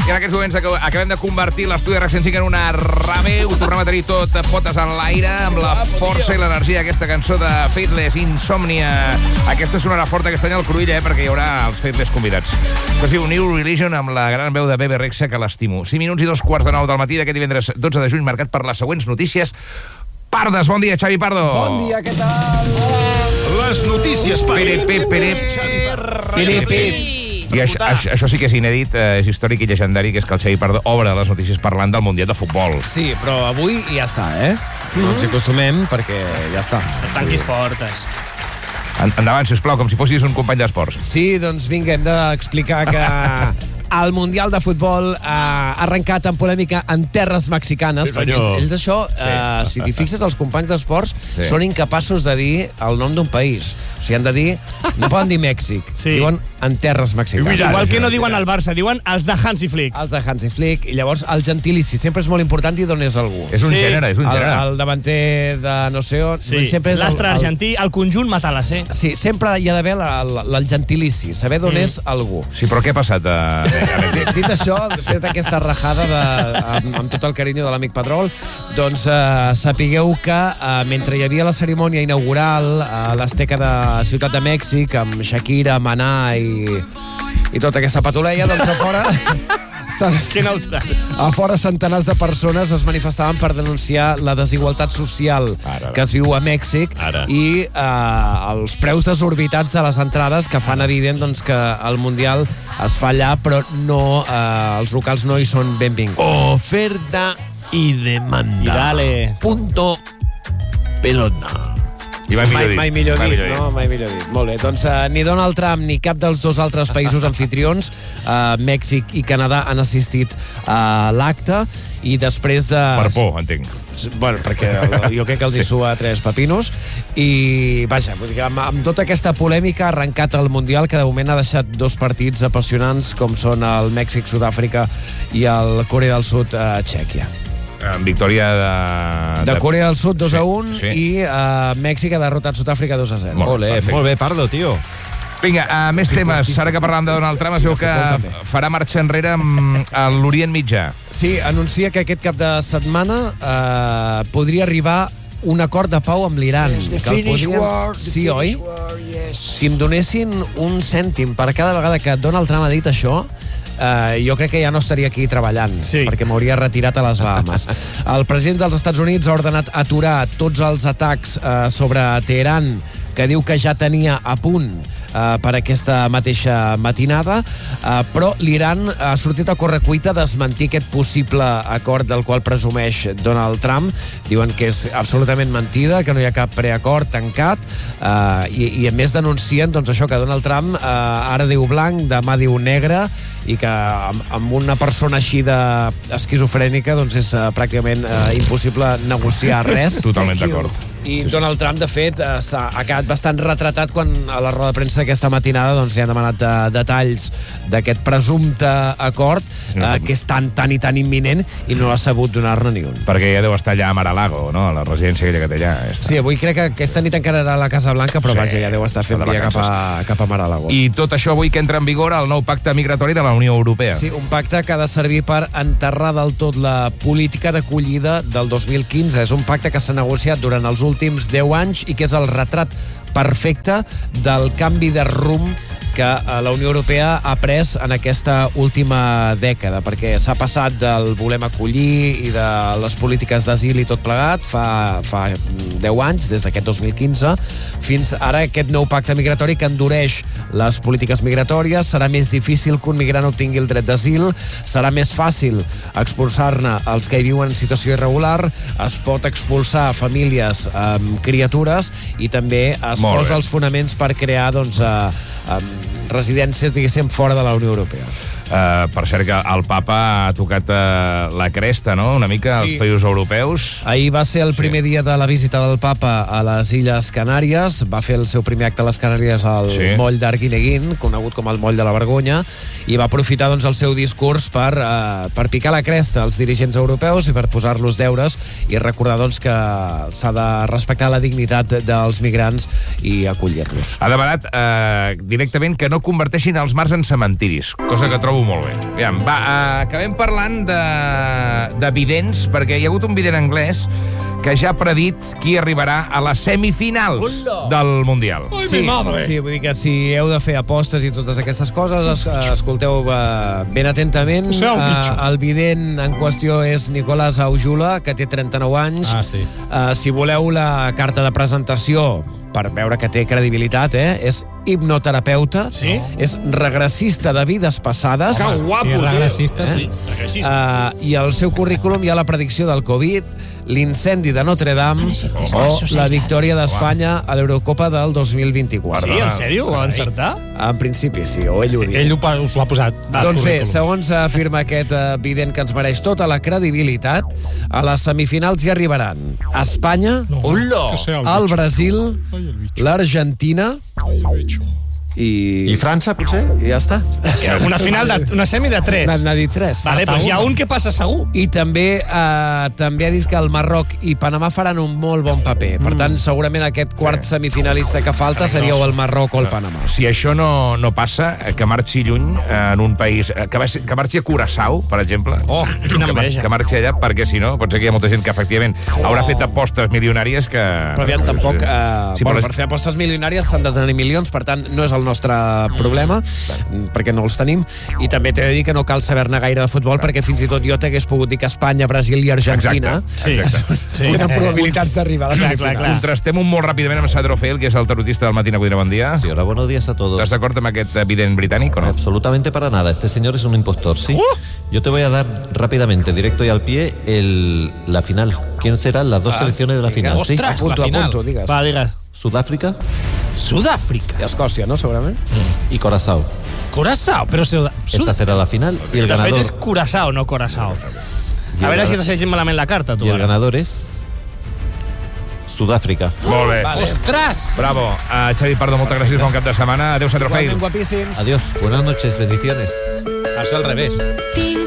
I en aquests moments acabem de convertir l'estudi RAC 105 en una rave. Ho tornem a tenir tot potes en l'aire, amb la força i l'energia d'aquesta cançó de Faithless, Insomnia. Aquesta sonarà forta aquest any al Cruïlla, perquè hi haurà els Faithless convidats. Es diu New Religion, amb la gran veu de Bebe Rexha, que l'estimo. 5 minuts i 2:15 del matí d'aquest divendres 12 de juny, marcat per les següents notícies. Pardes, bon dia, Xavi Pardo. Bon dia, què tal? Les notícies, I això sí que és inèdit, és històric i llegendari, que és que el Xavi Pardo obre les notícies parlant del Mundial de Futbol. Sí, però avui ja està, No ens hi acostumem, perquè ja està. Tanquis portes. Endavant, sisplau, com si fossis un company d'esports. Sí, doncs vinga, hem d'explicar que el Mundial de Futbol ha arrencat amb polèmica en terres mexicanes, perquè ells això, si t'hi fixes, els companys d'esports són incapaços de dir el nom d'un país. O sigui, han de dir... No poden dir Mèxic, diuen en terres mexicanes. Igual que no diuen el Barça, diuen els de Hansi Flick. Els de Hansi Flick, i llavors el gentilici. Sempre és molt important dir d'on és algú. És un gènere, és un gènere. El davanter de no sé on... L'astre argentí, el conjunt Matalasser. Sí, sempre hi ha d'haver el gentilici, saber d'on és algú. Sí, però què ha passat? Dit això, fet aquesta rajada amb tot el carinyo de l'amic Pedrol, doncs sapigueu que mentre hi havia la cerimònia inaugural a l'Azteca de Ciutat de Mèxic, amb Shakira, Maná i tota aquesta patuleia, doncs a fora... Que neutral. A fora centenars de persones es manifestaven per denunciar la desigualtat social que es viu a Mèxic i els preus desorbitats de les entrades que fan evident doncs, que el Mundial es fa allà, però no, els locals no hi són benvinguts. Oferta i demanda. I dale. Punto pelota. I mai millor dit, no? Mai millor dit. Molt bé, doncs ni Donald Trump ni cap dels dos altres països anfitrions, Mèxic i Canadà, han assistit a l'acte i després de... Per por, entenc. Bueno, perquè jo crec que els hi sua 3 pepinos i, vaja, amb tota aquesta polèmica ha arrencat el Mundial, que de moment ha deixat 2 partits apassionants com són el Mèxic-Sud-àfrica i el Corea del Sud Txèquia. Victòria de Corea del Sud 2-1 i Mèxic ha derrotat Sud-àfrica 2-0. Molt bé, Pardo, tio. Vinga, més temes. Ara que parlem de Donald Trump, es veu que farà marxa enrere a l'Orient Mitjà. Sí, anuncia que aquest cap de setmana podria arribar un acord de pau amb l'Iran. Sí, oi? Si em donessin un cèntim per cada vegada que Donald Trump ha dit això, jo crec que ja no estaria aquí treballant, perquè m'hauria retirat a les Bahamas. El president dels Estats Units ha ordenat aturar tots els atacs sobre Teheran, que diu que ja tenia a punt per aquesta mateixa matinada, però l'Iran ha sortit a correcuita a desmentir aquest possible acord del qual presumeix Donald Trump. Diuen que és absolutament mentida, que no hi ha cap preacord tancat, i a més denuncien doncs, això, que Donald Trump ara diu blanc, demà diu negre, i que amb una persona així d'esquizofrènica doncs és pràcticament impossible negociar res. Totalment d'acord. I Donald Trump, de fet, ha quedat bastant retratat quan a la roda de premsa aquesta matinada doncs, li han demanat detalls d'aquest presumpte acord, que és tan i tan imminent, i no ha sabut donar-ne ni un. Perquè ja deu estar allà a Mar-a-Lago, no? A la residència aquella que té allà. Sí, avui crec que aquesta nit encara era a la Casa Blanca, però vaja, ja deu estar fent via cap a Mar-a-Lago. I tot això avui que entra en vigor el nou pacte migratori de la Unió Europea. Sí, un pacte que ha de servir per enterrar del tot la política d'acollida del 2015. És un pacte que s'ha negociat durant els últims 10 anys i que és el retrat perfecte del canvi de rumb que la Unió Europea ha pres en aquesta última dècada, perquè s'ha passat del volem acollir i de les polítiques d'asil i tot plegat fa 10 anys, des d'aquest 2015, fins ara aquest nou pacte migratori que endureix les polítiques migratòries. Serà més difícil que un migrant obtingui el dret d'asil, serà més fàcil expulsar-ne els que hi viuen en situació irregular, es pot expulsar famílies amb criatures i també es posa els fonaments per crear doncs, residències, diguéssim, fora de la Unió Europea. Per cert que el papa ha tocat la cresta, no?, una mica als països europeus. Ahir va ser el primer dia de la visita del papa a les Illes Canàries, va fer el seu primer acte a les Canàries al moll d'Arguineguín, conegut com el moll de la Vergonya, i va aprofitar doncs, el seu discurs per picar la cresta als dirigents europeus i per posar-los deures i recordar doncs, que s'ha de respectar la dignitat dels migrants i acollir-los. Ha demanat directament que no converteixin els mars en cementiris, cosa que trobo trobo molt bé. Aviam, va, acabem parlant de vidents, perquè hi ha hagut un vident anglès que ja ha predit qui arribarà a les semifinals del Mundial. Sí, vull dir que si heu de fer apostes i totes aquestes coses, escolteu ben atentament. El vident en qüestió és Nicolás Aujula, que té 39 anys. Si voleu la carta de presentació per veure que té credibilitat, és hipnoterapeuta, és regressista de vides passades. Que guapo, regressista, i al seu currículum hi ha la predicció del Covid, l'incendi de Notre Dame o la victòria d'Espanya a l'Eurocopa del 2024. Sí, en sèrio? Ho va encertar? En principi sí, o ell ho diu. Ell us ho ha posat. Doncs bé, segons afirma aquest vident que ens mereix tota la credibilitat, a les semifinals hi arribaran Espanya, el Brasil, l'Argentina i França, potser? I ja està. Una semi de 3. N'ha dit 3. Vale, doncs hi ha un que passa segur. I també ha dit que el Marroc i Panamà faran un molt bon paper. Per tant, segurament aquest quart semifinalista que falta seria o el Marroc o el Panamà. Si això no passa, que marxi lluny en un país... Que marxi a Curaçao, per exemple. Oh, quina enveja. Que marxi allà, perquè si no, pot ser que hi ha molta gent que efectivament haurà fet apostes milionàries que... Però aviam, tampoc... Per fer apostes milionàries s'han de tenir milions, per tant, no és el nostre problema, perquè no els tenim, i també t'he de dir que no cal saber-ne gaire de futbol, perquè fins i tot jo t'hagués pogut dir que Espanya, Brasil i Argentina tenen probabilitats d'arribar a la semifinal. Contrastem-ho molt ràpidament amb Sandro Fail, que és el tarotista del Matina Codina. Bon dia. Sí, hola, buenos días a todos. ¿Estás de acuerdo amb aquest vident britànic o no? Absolutamente para nada. Este señor es un impostor, ¿sí? Yo te voy a dar rápidamente, directo y al pie, la final. ¿Quién serán las dos selecciones de la final? ¿Sí? Apunto, digues. Va, digues. Sudáfrica. I Escòcia, no, segurament? Y Curazao. Curaçao, però... Esta será la final y el De fet, ganador... és Curaçao, no Curaçao. A veure si t'has llegit malament la carta, tu. Y el ganador es... Sudáfrica. Molt bé. Ostres! Bravo. Xavi Pardo, moltes gràcies, bon cap de setmana. Adéu, Sandro Fail. Guapíssims. Adiós, buenas noches, bendiciones. Ha de ser al revés.